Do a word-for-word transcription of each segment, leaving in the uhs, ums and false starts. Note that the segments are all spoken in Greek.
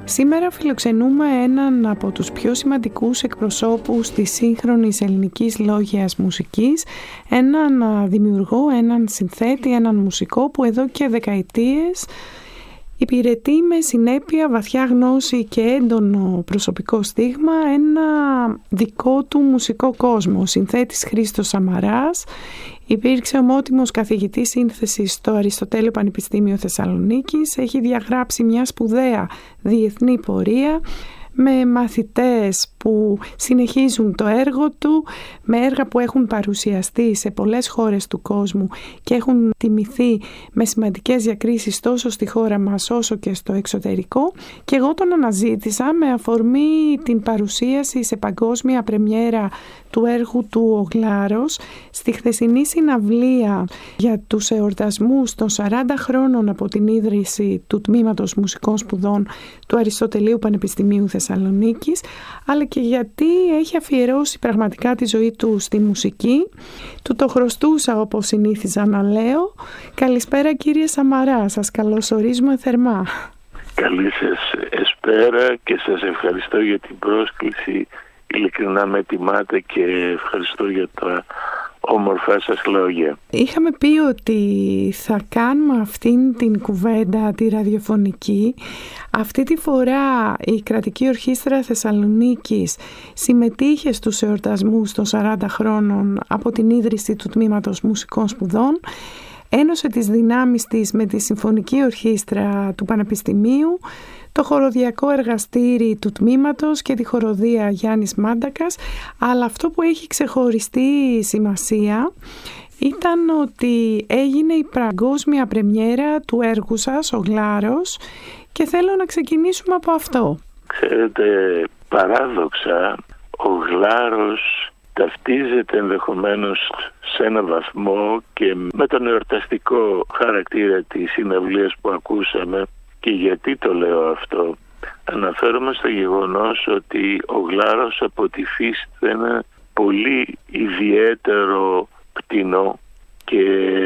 Σήμερα φιλοξενούμε έναν από τους πιο σημαντικούς εκπροσώπους της σύγχρονης ελληνικής λόγιας μουσικής, έναν δημιουργό, έναν συνθέτη, έναν μουσικό που εδώ και δεκαετίες υπηρετεί με συνέπεια, βαθιά γνώση και έντονο προσωπικό στίγμα ένα δικό του μουσικό κόσμο. Ο συνθέτης Χρήστος Σαμαράς υπήρξε ομότιμος καθηγητής σύνθεσης στο Αριστοτέλειο Πανεπιστήμιο Θεσσαλονίκης, έχει διαγράψει μια σπουδαία διεθνή πορεία με μαθητές που συνεχίζουν το έργο του, με έργα που έχουν παρουσιαστεί σε πολλές χώρες του κόσμου και έχουν τιμηθεί με σημαντικές διακρίσεις τόσο στη χώρα μας όσο και στο εξωτερικό, και εγώ τον αναζήτησα με αφορμή την παρουσίαση σε παγκόσμια πρεμιέρα του έργου του «Ο Γλάρος» στη χθεσινή συναυλία για τους εορτασμούς των σαράντα χρόνων από την ίδρυση του Τμήματος Μουσικών Σπουδών του Αριστοτελείου Πανεπιστημίου Θεσσαλονίκης, αλλά και γιατί έχει αφιερώσει πραγματικά τη ζωή του στη μουσική. Του το χρωστούσα, όπως συνήθιζα να λέω. Καλησπέρα κύριε Σαμαρά, σας καλωσορίζουμε θερμά. Καλή σας εσπέρα και σας ευχαριστώ για την πρόσκληση. Ειλικρινά με τιμάτε και ευχαριστώ για τα όμορφα σας λόγια. Είχαμε πει ότι θα κάνουμε αυτήν την κουβέντα τη ραδιοφωνική. Αυτή τη φορά η Κρατική Ορχήστρα Θεσσαλονίκης συμμετείχε στους εορτασμούς των σαράντα χρόνων από την ίδρυση του Τμήματος Μουσικών Σπουδών. Ένωσε τις δυνάμεις της με τη Συμφωνική Ορχήστρα του Πανεπιστημίου, το χοροδιακό εργαστήρι του τμήματος και τη χοροδία Γιάννης Μάντακας, αλλά αυτό που έχει ξεχωριστή σημασία ήταν ότι έγινε η παγκόσμια πρεμιέρα του έργου σας, «Ο Γλάρος», και θέλω να ξεκινήσουμε από αυτό. Ξέρετε, παράδοξα, ο Γλάρος ταυτίζεται ενδεχομένως σε ένα βαθμό και με τον εορταστικό χαρακτήρα της συναυλίας που ακούσαμε. Και γιατί το λέω αυτό? Αναφέρομαι στο γεγονός ότι ο Γλάρος από τη φύση του είναι ένα πολύ ιδιαίτερο πτηνό και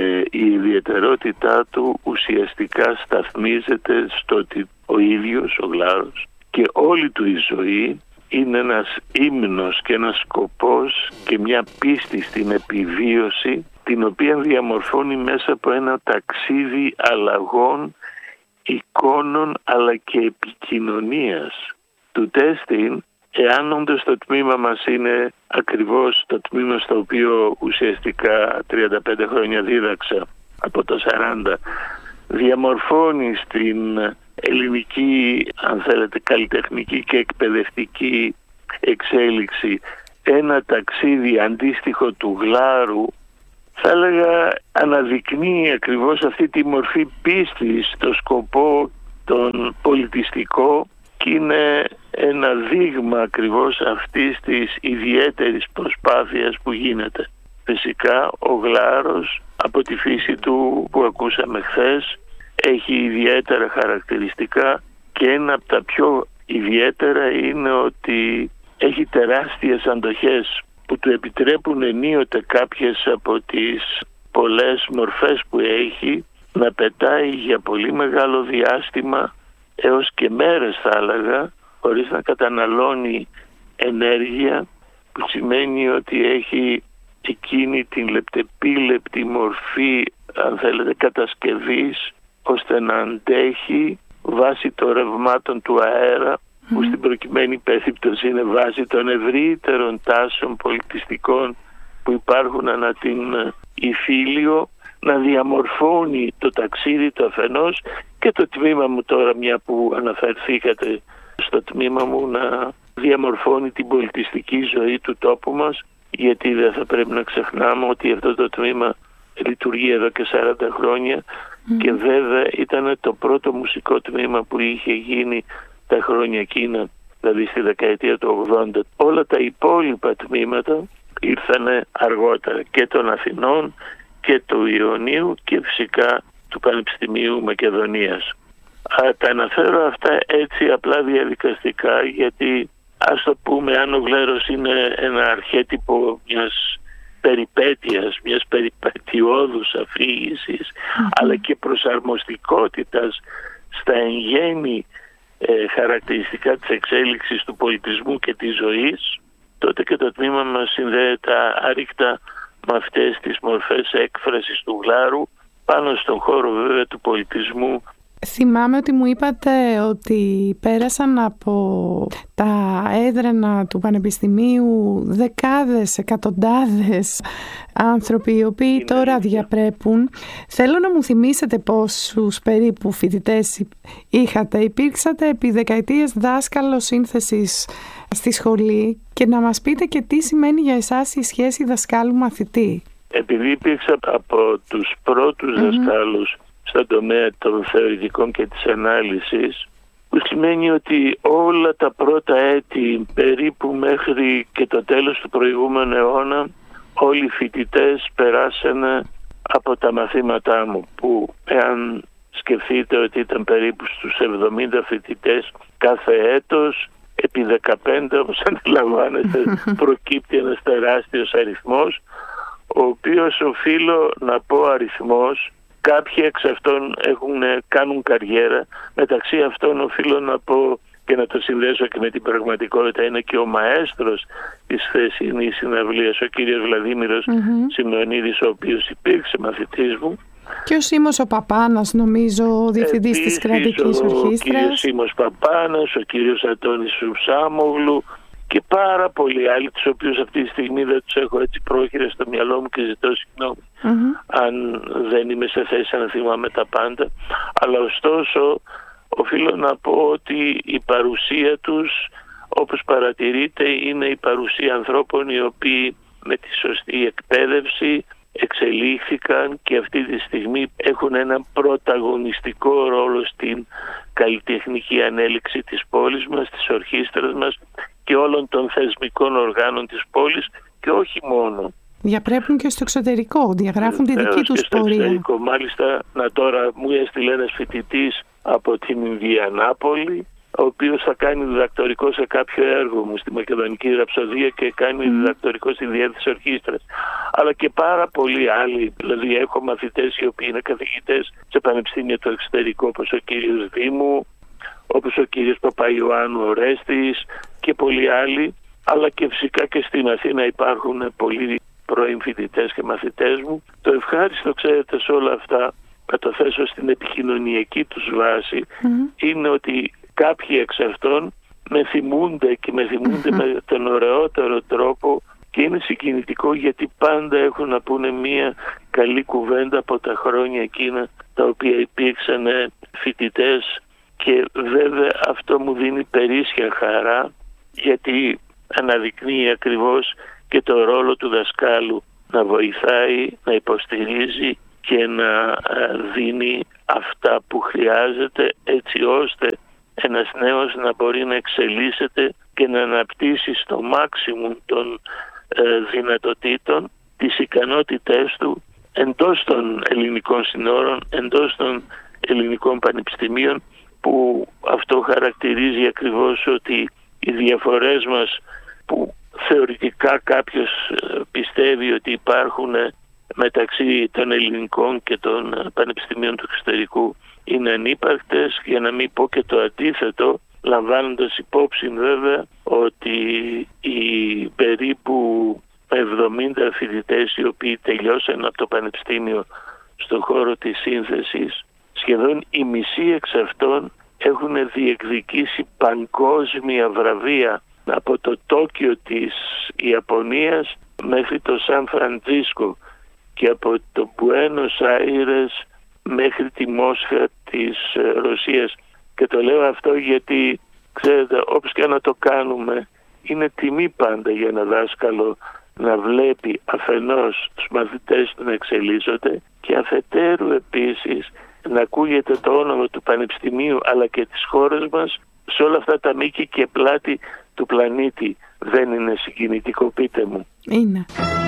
η ιδιαιτερότητά του ουσιαστικά σταθμίζεται στο ότι ο ίδιος ο Γλάρος και όλη του η ζωή είναι ένας ύμνος και ένας σκοπός και μια πίστη στην επιβίωση, την οποία διαμορφώνει μέσα από ένα ταξίδι αλλαγών, εικόνων αλλά και επικοινωνίας. Του τέστην, εάν όντως το τμήμα μας είναι ακριβώς το τμήμα στο οποίο ουσιαστικά τριάντα πέντε χρόνια δίδαξα από το σαράντα, διαμορφώνει στην ελληνική, αν θέλετε, καλλιτεχνική και εκπαιδευτική εξέλιξη ένα ταξίδι αντίστοιχο του Γλάρου, θα έλεγα αναδεικνύει ακριβώς αυτή τη μορφή πίστης στο σκοπό τον πολιτιστικό και είναι ένα δείγμα ακριβώς αυτής της ιδιαίτερης προσπάθειας που γίνεται. Φυσικά ο Γλάρος από τη φύση του που ακούσαμε χθες έχει ιδιαίτερα χαρακτηριστικά και ένα από τα πιο ιδιαίτερα είναι ότι έχει τεράστιες αντοχές που του επιτρέπουν ενίοτε κάποιες από τις πολλές μορφές που έχει να πετάει για πολύ μεγάλο διάστημα έως και μέρες θα έλεγα, χωρίς να καταναλώνει ενέργεια, που σημαίνει ότι έχει εκείνη την λεπτεπίλεπτη μορφή, αν θέλετε, κατασκευής, ώστε να αντέχει βάσει των ρευμάτων του αέρα, που στην προκειμένη περίπτωση είναι βάση των ευρύτερων τάσεων πολιτιστικών που υπάρχουν ανά την Ιφίλιο, να διαμορφώνει το ταξίδι του αφενός και το τμήμα μου τώρα, μια που αναφερθήκατε στο τμήμα μου, να διαμορφώνει την πολιτιστική ζωή του τόπου μας, γιατί δεν θα πρέπει να ξεχνάμε ότι αυτό το τμήμα λειτουργεί εδώ και σαράντα χρόνια mm. και βέβαια ήταν το πρώτο μουσικό τμήμα που είχε γίνει τα χρόνια εκείνα, δηλαδή στη δεκαετία του ογδόντα. Όλα τα υπόλοιπα τμήματα ήρθαν αργότερα, και των Αθηνών και του Ιωνίου και φυσικά του Πανεπιστημίου Μακεδονίας. Α, τα αναφέρω αυτά έτσι απλά διαδικαστικά, γιατί ας το πούμε, αν ο Γλάρος είναι ένα αρχέτυπο μιας περιπέτειας, μιας περιπετειώδους αφήγησης, mm-hmm. αλλά και προσαρμοστικότητας στα εν γέννη ε, χαρακτηριστικά της εξέλιξης του πολιτισμού και της ζωής, τότε και το τμήμα μας συνδέεται άρρηκτα με αυτές τις μορφές έκφρασης του γλάρου πάνω στον χώρο βέβαια του πολιτισμού. Θυμάμαι ότι μου είπατε ότι πέρασαν από τα έδρανα του Πανεπιστημίου δεκάδες, εκατοντάδες άνθρωποι οι οποίοι είναι τώρα αλήθεια. διαπρέπουν. Θέλω να μου θυμίσετε πόσους περίπου φοιτητές είχατε. Υπήρξατε επί δεκαετίες δάσκαλος σύνθεσης στη σχολή και να μας πείτε και τι σημαίνει για εσάς η σχέση δασκάλου-μαθητή. Επειδή υπήρξα από τους πρώτους mm-hmm. δασκάλους στον τομέα των θεωρητικών και της ανάλυσης, που σημαίνει ότι όλα τα πρώτα έτη περίπου μέχρι και το τέλος του προηγούμενου αιώνα όλοι οι φοιτητές περάσανε από τα μαθήματά μου, που εάν σκεφτείτε ότι ήταν περίπου στους εβδομήντα φοιτητές κάθε έτος, επί δεκαπέντε όπως αντιλαμβάνετε προκύπτει ένας τεράστιος αριθμός, ο οποίος οφείλω να πω αριθμός. Κάποιοι εξ αυτών έχουν, κάνουν καριέρα. Μεταξύ αυτών οφείλω να πω και να το συνδέσω και με την πραγματικότητα, είναι και ο μαέστρος της χθεσινής συναυλίας, ο κύριος Βλαδίμηρος mm-hmm. Σημεωνίδης, ο οποίος υπήρξε μαθητής μου. Και ο Σίμος ο Παπάνας, νομίζω, ο διευθυντής της κρατικής ορχήστρας. Ο κύριος Σίμος Παπάνας, ο κύριος Αντώνης Σουσάμογλου και πάρα πολλοί άλλοι, τους οποίους αυτή τη στιγμή δεν τους έχω έτσι πρόχειρα στο μυαλό μου και ζητώ συγγνώμη mm-hmm. αν δεν είμαι σε θέση να θυμάμαι τα πάντα. Αλλά ωστόσο οφείλω να πω ότι η παρουσία τους, όπως παρατηρείτε, είναι η παρουσία ανθρώπων οι οποίοι με τη σωστή εκπαίδευση εξελίχθηκαν και αυτή τη στιγμή έχουν έναν πρωταγωνιστικό ρόλο στην καλλιτεχνική ανέλυξη της πόλης μας, της ορχήστρας μας και όλων των θεσμικών οργάνων της πόλης, και όχι μόνο. Διαπρέπουν και στο εξωτερικό, διαγράφουν τη δική τους πορεία. Εξωτερικό. Μάλιστα, να τώρα μου έστειλε ένας φοιτητής από την Ινδιανάπολη, ο οποίος θα κάνει διδακτορικό σε κάποιο έργο μου στη Μακεδονική Ραψοδία και κάνει mm. διδακτορικό στη διεύθυνση ορχήστρας. Αλλά και πάρα πολλοί άλλοι. Δηλαδή έχω μαθητές οι οποίοι είναι καθηγητές σε πανεπιστήμια του εξωτερικού, όπως ο κύριος Δήμου, όπως ο κύριος Παπαϊωάννου Ορέστης και πολλοί άλλοι. Αλλά και φυσικά και στην Αθήνα υπάρχουν πολλοί πρώην φοιτητές και μαθητές μου. Το ευχάριστο, ξέρετε, σε όλα αυτά, να το θέσω στην επικοινωνιακή τους βάση, mm. είναι ότι κάποιοι εξ αυτών με θυμούνται και με θυμούνται mm-hmm. με τον ωραιότερο τρόπο, και είναι συγκινητικό γιατί πάντα έχουν να πούνε μία καλή κουβέντα από τα χρόνια εκείνα τα οποία υπήρξαν φοιτητές, και βέβαια αυτό μου δίνει περίσσια χαρά, γιατί αναδεικνύει ακριβώς και το ρόλο του δασκάλου να βοηθάει, να υποστηρίζει και να δίνει αυτά που χρειάζεται έτσι ώστε ένας νέος να μπορεί να εξελίσσεται και να αναπτύσσει στο μάξιμουμ των ε, δυνατοτήτων τις ικανότητές του εντός των ελληνικών συνόρων, εντός των ελληνικών πανεπιστημίων, που αυτό χαρακτηρίζει ακριβώς ότι οι διαφορές μας, που θεωρητικά κάποιος πιστεύει ότι υπάρχουν μεταξύ των ελληνικών και των πανεπιστημίων του εξωτερικού, είναι ανύπαρκτες, για να μην πω και το αντίθετο, λαμβάνοντας υπόψη βέβαια ότι οι περίπου εβδομήντα φοιτητές οι οποίοι τελειώσαν από το πανεπιστήμιο στον χώρο της σύνθεσης, σχεδόν οι μισοί εξ αυτών έχουν διεκδικήσει παγκόσμια βραβεία, από το Τόκιο της Ιαπωνίας μέχρι το Σαν Φραντζίσκο και από το Μπουένος Άιρες μέχρι τη Μόσχα της Ρωσίας. Και το λέω αυτό γιατί, ξέρετε, όπως και να το κάνουμε, είναι τιμή πάντα για ένα δάσκαλο να βλέπει αφενός τους μαθητές του να εξελίσσονται και αφετέρου επίσης να ακούγεται το όνομα του Πανεπιστημίου αλλά και της χώρας μας σε όλα αυτά τα μήκη και πλάτη του πλανήτη. Δεν είναι συγκινητικό, πείτε μου? Είναι.